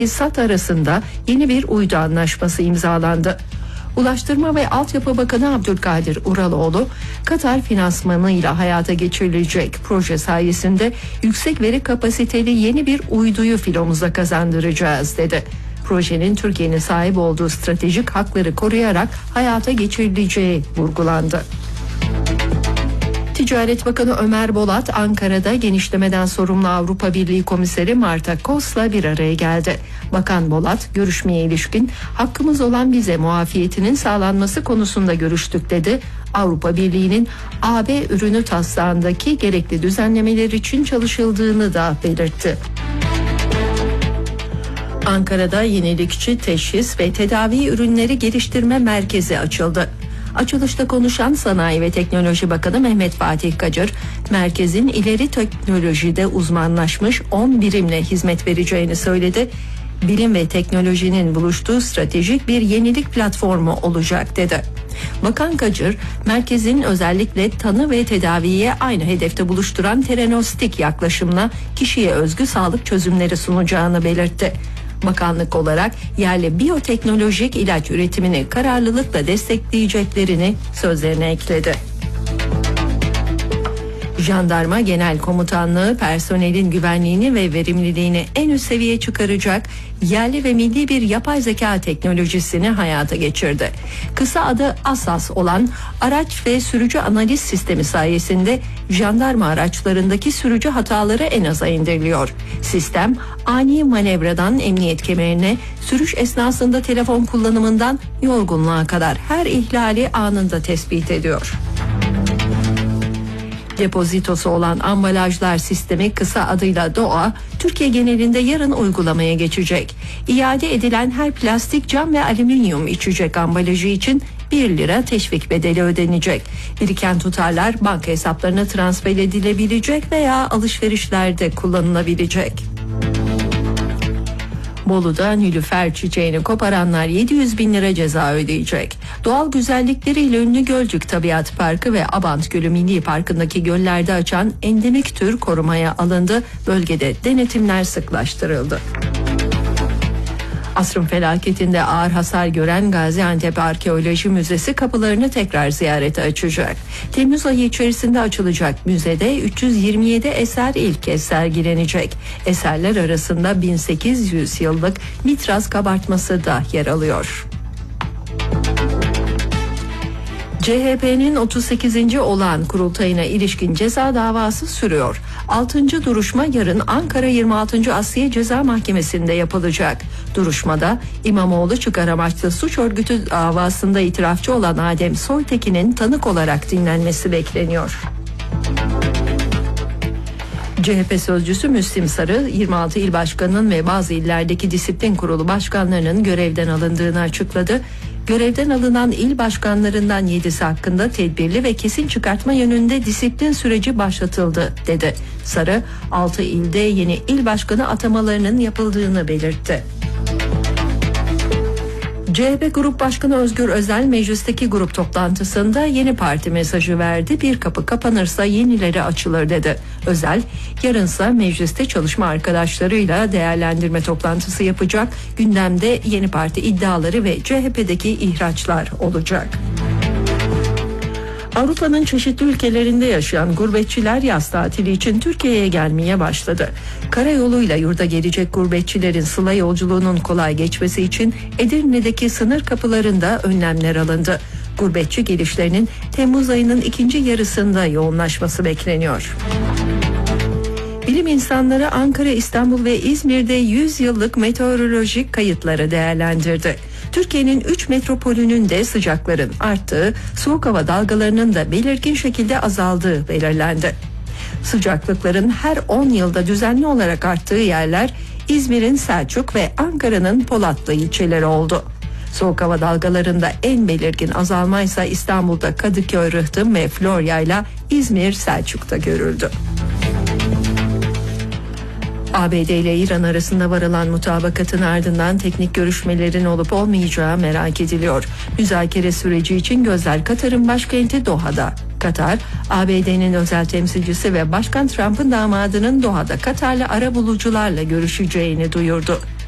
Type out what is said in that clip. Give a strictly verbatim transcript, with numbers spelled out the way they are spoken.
SAT arasında yeni bir uydu anlaşması imzalandı. Ulaştırma ve Altyapı Bakanı Abdülkadir Uraloğlu, Katar finansmanıyla hayata geçirilecek proje sayesinde yüksek veri kapasiteli yeni bir uyduyu filomuza kazandıracağız dedi. Projenin Türkiye'nin sahip olduğu stratejik hakları koruyarak hayata geçirileceği vurgulandı. Ticaret Bakanı Ömer Bolat, Ankara'da genişlemeden sorumlu Avrupa Birliği Komiseri Marta Kos'la bir araya geldi. Bakan Bolat, görüşmeye ilişkin hakkımız olan vize muafiyetinin sağlanması konusunda görüştük dedi. Avrupa Birliği'nin A B ürünü taslağındaki gerekli düzenlemeler için çalışıldığını da belirtti. Ankara'da yenilikçi teşhis ve tedavi ürünleri geliştirme merkezi açıldı. Açılışta konuşan Sanayi ve Teknoloji Bakanı Mehmet Fatih Kacır, merkezin ileri teknolojide uzmanlaşmış on birimle hizmet vereceğini söyledi. Bilim ve teknolojinin buluştuğu stratejik bir yenilik platformu olacak dedi. Bakan Kacır, merkezin özellikle tanı ve tedaviye aynı hedefte buluşturan terenostik yaklaşımla kişiye özgü sağlık çözümleri sunacağını belirtti. Bakanlık olarak yerli biyoteknolojik ilaç üretimini kararlılıkla destekleyeceklerini sözlerine ekledi. Jandarma Genel Komutanlığı personelin güvenliğini ve verimliliğini en üst seviyeye çıkaracak yerli ve milli bir yapay zeka teknolojisini hayata geçirdi. Kısa adı ASAS olan araç ve sürücü analiz sistemi sayesinde jandarma araçlarındaki sürücü hataları en aza indiriliyor. Sistem ani manevradan emniyet kemerine, sürüş esnasında telefon kullanımından yorgunluğa kadar her ihlali anında tespit ediyor. Depozitosu olan ambalajlar sistemi kısa adıyla DOA, Türkiye genelinde yarın uygulamaya geçecek. İade edilen her plastik, cam ve alüminyum içecek ambalajı için bir lira teşvik bedeli ödenecek. Biriken tutarlar banka hesaplarına transfer edilebilecek veya alışverişlerde kullanılabilecek. Bolu'da nilüfer çiçeğini koparanlar yedi yüz bin lira ceza ödeyecek. Doğal güzellikleriyle ünlü Gölcük Tabiat Parkı ve Abant Gölü Milli Parkı'ndaki göllerde açan endemik tür korumaya alındı. Bölgede denetimler sıklaştırıldı. Asrın felaketinde ağır hasar gören Gaziantep Arkeoloji Müzesi kapılarını tekrar ziyarete açacak. Temmuz ayı içerisinde açılacak müzede üç yüz yirmi yedi eser ilk kez sergilenecek. Eserler arasında bin sekiz yüz yıllık mitraz kabartması da yer alıyor. C H P'nin otuz sekizinci olağan kurultayına ilişkin ceza davası sürüyor. altıncı duruşma yarın Ankara yirmi altıncı Asliye Ceza Mahkemesi'nde yapılacak. Duruşmada İmamoğlu çıkar amaçlı suç örgütü davasında itirafçı olan Adem Soytekin'in tanık olarak dinlenmesi bekleniyor. C H P sözcüsü Müslim Sarı, yirmi altı il başkanının ve bazı illerdeki disiplin kurulu başkanlarının görevden alındığını açıkladı. Görevden alınan il başkanlarından yedisi hakkında tedbirli ve kesin çıkartma yönünde disiplin süreci başlatıldı dedi. Sarı, altı ilde yeni il başkanı atamalarının yapıldığını belirtti. C H P Grup Başkanı Özgür Özel meclisteki grup toplantısında yeni parti mesajı verdi. Bir kapı kapanırsa yenileri açılır dedi. Özel, yarınsa mecliste çalışma arkadaşlarıyla değerlendirme toplantısı yapacak. Gündemde yeni parti iddiaları ve C H P'deki ihraçlar olacak. Avrupa'nın çeşitli ülkelerinde yaşayan gurbetçiler yaz tatili için Türkiye'ye gelmeye başladı. Karayoluyla yurda gelecek gurbetçilerin sıla yolculuğunun kolay geçmesi için Edirne'deki sınır kapılarında önlemler alındı. Gurbetçi gelişlerinin Temmuz ayının ikinci yarısında yoğunlaşması bekleniyor. Bilim insanları Ankara, İstanbul ve İzmir'de yüz yıllık meteorolojik kayıtları değerlendirdi. Türkiye'nin üç metropolünün de sıcakların arttığı, soğuk hava dalgalarının da belirgin şekilde azaldığı belirlendi. Sıcaklıkların her on yılda düzenli olarak arttığı yerler İzmir'in Selçuk ve Ankara'nın Polatlı ilçeleri oldu. Soğuk hava dalgalarında en belirgin azalmaysa İstanbul'da Kadıköy, Rıhtım ve Florya'yla İzmir, Selçuk'ta görüldü. A B D ile İran arasında varılan mutabakatın ardından teknik görüşmelerin olup olmayacağı merak ediliyor. Müzakere süreci için gözler Katar'ın başkenti Doha'da. Katar, A B D'nin özel temsilcisi ve Başkan Trump'ın damadının Doha'da Katar'la arabulucularla görüşeceğini duyurdu.